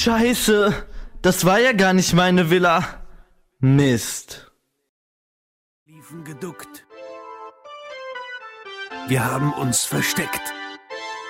Scheiße, das war ja gar nicht meine Villa. Mist. Liefen geduckt. Wir haben uns versteckt.